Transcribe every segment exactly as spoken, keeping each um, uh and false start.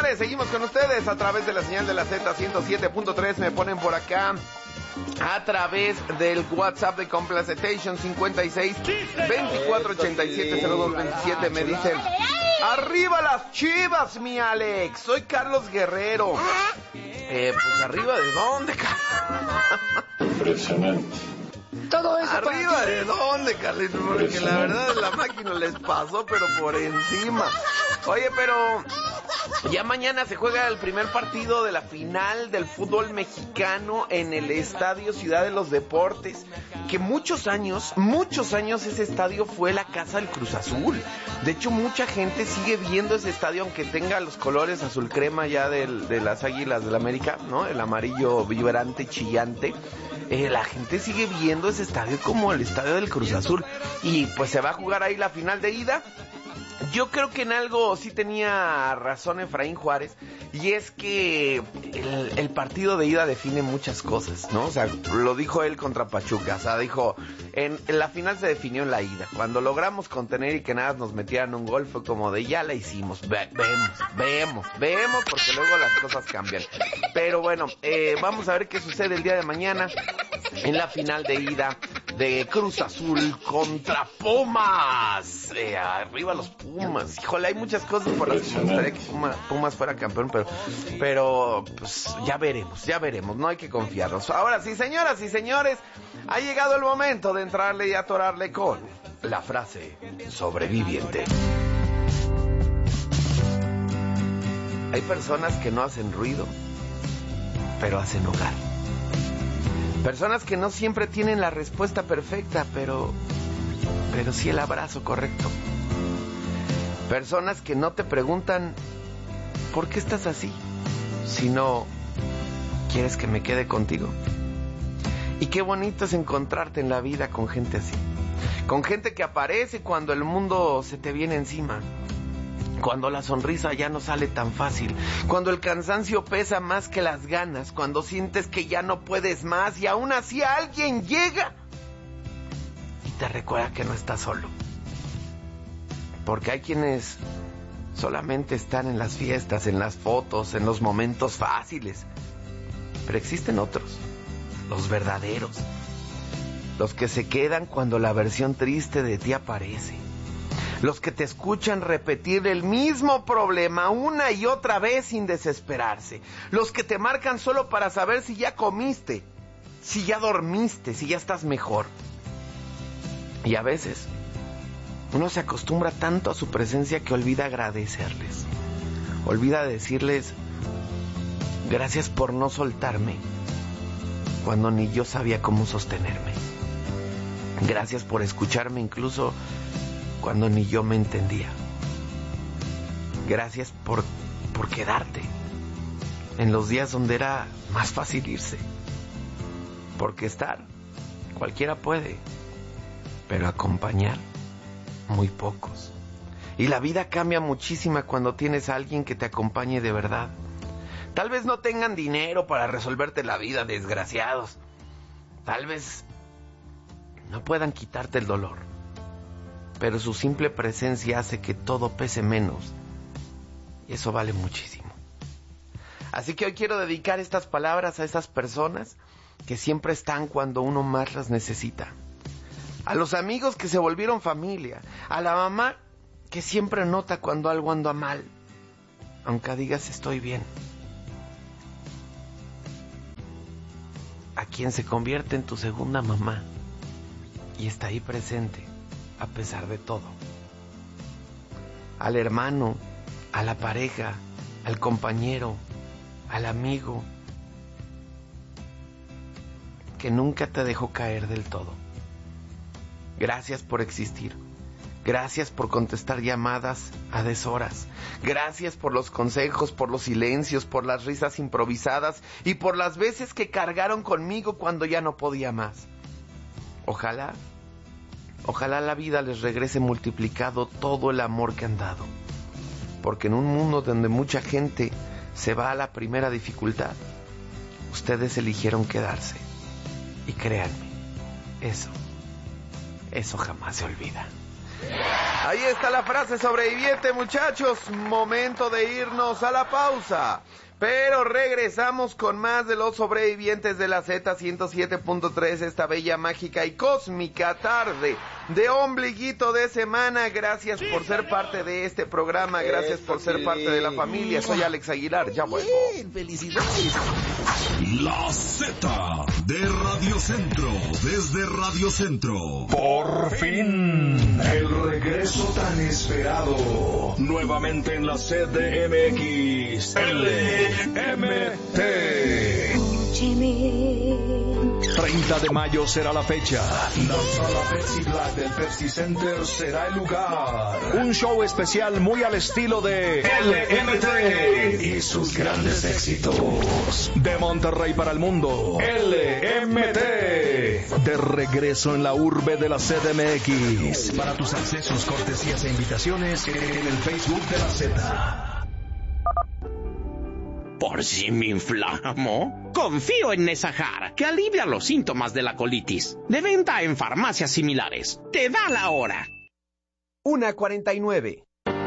señores, seguimos con ustedes a través de la señal de la Z ciento siete punto tres. Me ponen por acá a través del WhatsApp de Complacetation cincuenta y seis veinticuatro ochenta y siete cero dos veintisiete. Me dicen: arriba las Chivas, mi Alex. Soy Carlos Guerrero. Eh, pues arriba de dónde, Carlos. Impresionante. Todo eso ¿Arriba de dónde, Carlitos? Porque la verdad la máquina les pasó, pero por encima. Oye, pero ya mañana se juega el primer partido de la final del fútbol mexicano en el Estadio Ciudad de los Deportes. Que muchos años, muchos años ese estadio fue la casa del Cruz Azul. De hecho, mucha gente sigue viendo ese estadio, aunque tenga los colores azul crema ya del, de las Águilas del América, ¿no? El amarillo vibrante y chillante. Eh, la gente sigue viendo ese estadio como el estadio del Cruz Azul. Y pues se va a jugar ahí la final de ida. Yo creo que en algo sí tenía razón Efraín Juárez, y es que el, el partido de ida define muchas cosas, ¿no? O sea, lo dijo él contra Pachuca, o sea, dijo, en, en la final se definió en la ida. Cuando logramos contener y que nada nos metieran un gol, fue como de ya la hicimos. Ve, vemos, vemos, vemos, porque luego las cosas cambian. Pero bueno, eh, vamos a ver qué sucede el día de mañana en la final de ida de Cruz Azul contra Pumas. Eh, arriba los Pumas. Híjole, hay muchas cosas por las que me gustaría que Pumas, Pumas fuera campeón, pero, pero pues ya veremos, ya veremos, no hay que confiarnos. Ahora sí, señoras y señores, ha llegado el momento de entrarle y atorarle con la frase sobreviviente. Hay personas que no hacen ruido, pero hacen hogar. Personas que no siempre tienen la respuesta perfecta, pero, pero sí el abrazo correcto. Personas que no te preguntan ¿por qué estás así?, sino ¿quieres que me quede contigo? Y qué bonito es encontrarte en la vida con gente así. Con gente que aparece cuando el mundo se te viene encima. Cuando la sonrisa ya no sale tan fácil, cuando el cansancio pesa más que las ganas, cuando sientes que ya no puedes más y aún así alguien llega y te recuerda que no estás solo. Porque hay quienes solamente están en las fiestas, en las fotos, en los momentos fáciles, pero existen otros, los verdaderos, los que se quedan cuando la versión triste de ti aparece. Los que te escuchan repetir el mismo problema una y otra vez sin desesperarse. Los que te marcan solo para saber si ya comiste, si ya dormiste, si ya estás mejor. Y a veces uno se acostumbra tanto a su presencia que olvida agradecerles. Olvida decirles gracias por no soltarme cuando ni yo sabía cómo sostenerme. Gracias por escucharme incluso cuando ni yo me entendía. Gracias por, por quedarte en los días donde era más fácil irse. Porque estar, cualquiera puede, pero acompañar, muy pocos. Y la vida cambia muchísimo cuando tienes a alguien que te acompañe de verdad. Tal vez no tengan dinero para resolverte la vida, desgraciados. Tal vez no puedan quitarte el dolor, pero su simple presencia hace que todo pese menos, y eso vale muchísimo. Así que hoy quiero dedicar estas palabras a esas personas que siempre están cuando uno más las necesita. A los amigos que se volvieron familia, a la mamá que siempre nota cuando algo anda mal, aunque digas estoy bien. A quien se convierte en tu segunda mamá y está ahí presente a pesar de todo. Al hermano, a la pareja, al compañero, al amigo, que nunca te dejó caer del todo. Gracias por existir. Gracias por contestar llamadas a deshoras. Gracias por los consejos, por los silencios, por las risas improvisadas y por las veces que cargaron conmigo cuando ya no podía más. Ojalá Ojalá la vida les regrese multiplicado todo el amor que han dado. Porque en un mundo donde mucha gente se va a la primera dificultad, ustedes eligieron quedarse. Y créanme, eso, eso jamás se olvida. Ahí está la frase sobreviviente, muchachos. Momento de irnos a la pausa. Pero regresamos con más de los sobrevivientes de la Z ciento siete punto tres, esta bella, mágica y cósmica tarde de ombliguito de semana. Gracias por ser parte de este programa, gracias por ser parte de la familia. Soy Alex Aguilar, ya vuelvo. ¡Felicidades! La Z de Radio Centro, desde Radio Centro. Por fin, el regreso tan esperado. Nuevamente en la C D M X, L M T. treinta de mayo será la fecha. La sala Pepsi Black del Pepsi Center será el lugar. Un show especial muy al estilo de L M T y sus grandes éxitos. De Monterrey para el mundo, L M T. De regreso en la urbe de la C D M X. Para tus accesos, cortesías e invitaciones en el Facebook de la Z. ¿Por si me inflamo? Confío en Nesahar, que alivia los síntomas de la colitis. De venta en farmacias similares. Te da la hora. una cuarenta y nueve.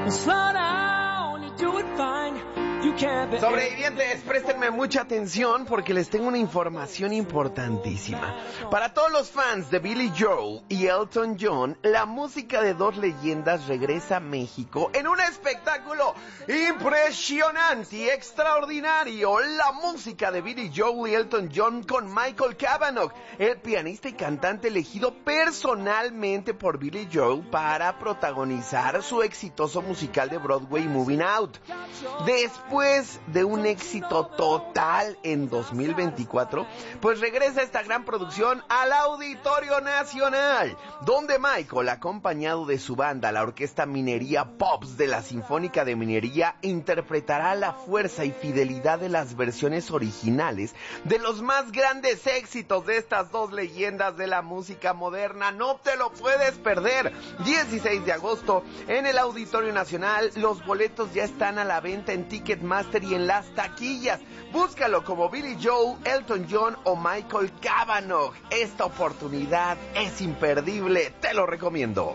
Sobrevivientes, préstenme mucha atención porque les tengo una información importantísima. Para todos los fans de Billy Joel y Elton John, la música de dos leyendas regresa a México en un espectáculo impresionante y extraordinario. La música de Billy Joel y Elton John con Michael Cavanaugh, el pianista y cantante elegido personalmente por Billy Joel para protagonizar su exitoso musical de Broadway Moving Out. Después de un éxito total en dos mil veinticuatro, pues regresa esta gran producción al Auditorio Nacional, donde Michael, acompañado de su banda, la Orquesta Minería Pops de la Sinfónica de Minería, interpretará la fuerza y fidelidad de las versiones originales de los más grandes éxitos de estas dos leyendas de la música moderna. No te lo puedes perder. dieciséis de agosto en el Auditorio Nacional. Los boletos ya están a la venta en Ticketmaster y en las taquillas. Búscalo como Billy Joel, Elton John o Michael Cavanaugh. Esta oportunidad es imperdible, te lo recomiendo.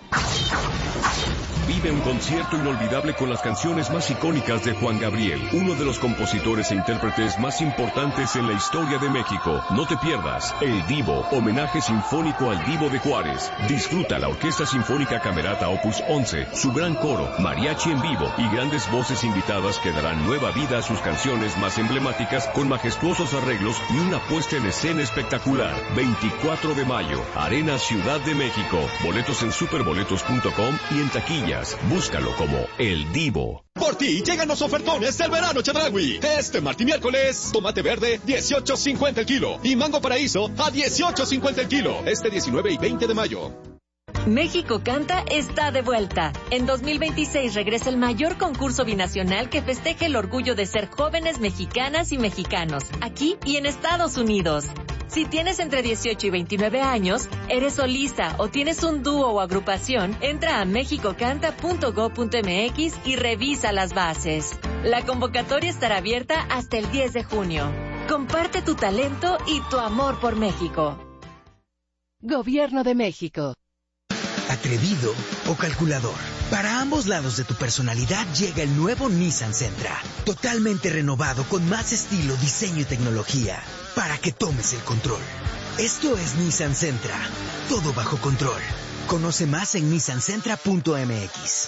Vive un concierto inolvidable con las canciones más icónicas de Juan Gabriel, uno de los compositores e intérpretes más importantes en la historia de México. No te pierdas El Divo, homenaje sinfónico al Divo de Juárez. Disfruta la Orquesta Sinfónica Camerata Opus once, su gran coro, mariachi en vivo y grandes voces invitadas que darán nueva vida a sus canciones más emblemáticas con majestuosos arreglos y una puesta en escena espectacular. veinticuatro de mayo, Arena Ciudad de México. Boletos en superboletos punto com y en taquilla. Búscalo como El Divo. Por ti llegan los ofertones del verano Chedraui. Este martes y miércoles, tomate verde dieciocho cincuenta el kilo y mango paraíso a dieciocho cincuenta el kilo. Este diecinueve y veinte de mayo. México Canta está de vuelta. En dos mil veintiséis regresa el mayor concurso binacional que festeja el orgullo de ser jóvenes mexicanas y mexicanos, aquí y en Estados Unidos. Si tienes entre dieciocho y veintinueve años, eres solista o tienes un dúo o agrupación, entra a mexico canta punto gob punto eme equis y revisa las bases. La convocatoria estará abierta hasta el diez de junio. Comparte tu talento y tu amor por México. Gobierno de México. ¿Atrevido o calculador? Para ambos lados de tu personalidad llega el nuevo Nissan Sentra. Totalmente renovado con más estilo, diseño y tecnología. Para que tomes el control. Esto es Nissan Sentra. Todo bajo control. Conoce más en nissan sentra punto eme equis.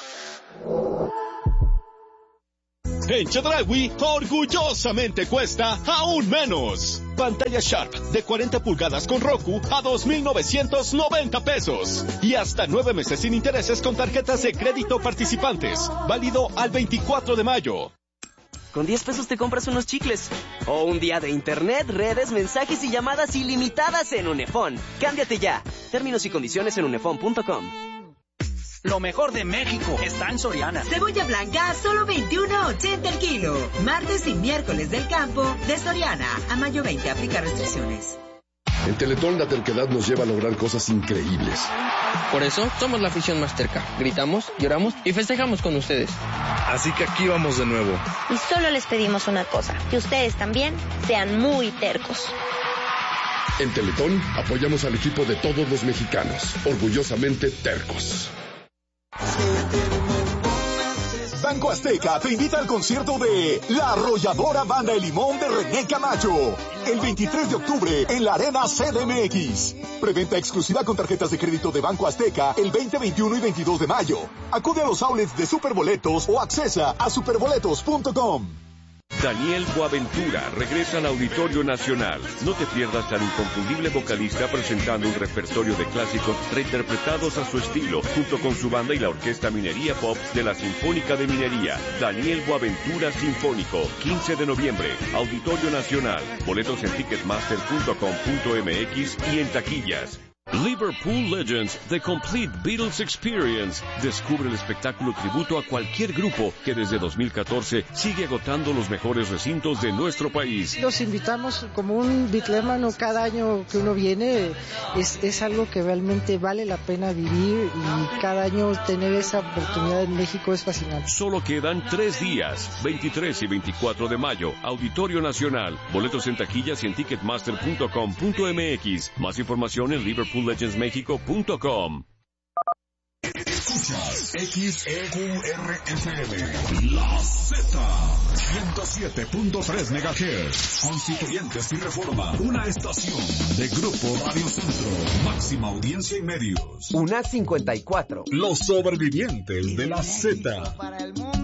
En Chedraui, orgullosamente cuesta aún menos. Pantalla Sharp de cuarenta pulgadas con Roku a dos mil novecientos noventa pesos. Y hasta nueve meses sin intereses con tarjetas de crédito participantes. Válido al veinticuatro de mayo. Con diez pesos te compras unos chicles. O un día de internet, redes, mensajes y llamadas ilimitadas en Unefón. Cámbiate ya. Términos y condiciones en unefón punto com. Lo mejor de México está en Soriana. Cebolla blanca a solo veintiuno ochenta el kilo. Martes y miércoles del campo de Soriana. A mayo veinte, aplica restricciones. En Teletón la terquedad nos lleva a lograr cosas increíbles. Por eso somos la afición más terca. Gritamos, lloramos y festejamos con ustedes. Así que aquí vamos de nuevo. Y solo les pedimos una cosa, que ustedes también sean muy tercos. En Teletón apoyamos al equipo de todos los mexicanos, orgullosamente tercos. Banco Azteca te invita al concierto de La Arrolladora Banda El Limón de René Camacho, el veintitrés de octubre en la Arena C D M X. Preventa exclusiva con tarjetas de crédito de Banco Azteca el veinte, veintiuno y veintidós de mayo. Acude a los outlets de Superboletos o accesa a superboletos punto com. Daniel Boaventura regresa al Auditorio Nacional. No te pierdas al inconfundible vocalista presentando un repertorio de clásicos reinterpretados a su estilo, junto con su banda y la Orquesta Minería Pop de la Sinfónica de Minería. Daniel Boaventura Sinfónico, quince de noviembre, Auditorio Nacional. Boletos en ticketmaster punto com punto m x y en taquillas. Liverpool Legends, The Complete Beatles Experience. Descubre el espectáculo tributo a cualquier grupo que desde dos mil catorce sigue agotando los mejores recintos de nuestro país. Los invitamos como un bitlémano cada año que uno viene. Es, es algo que realmente vale la pena vivir y cada año tener esa oportunidad en México es fascinante. Solo quedan tres días, veintitrés y veinticuatro de mayo, Auditorio Nacional. Boletos en taquillas y en ticketmaster punto com punto m x. Más información en liverpool legends mexico punto com. Escuchas X E Q R F M, La Z, ciento siete punto tres megahertz, Constituyentes y Reforma, una estación de Grupo Radio Centro, máxima audiencia en medios. Una cincuenta y cuatro. Los sobrevivientes de la Z.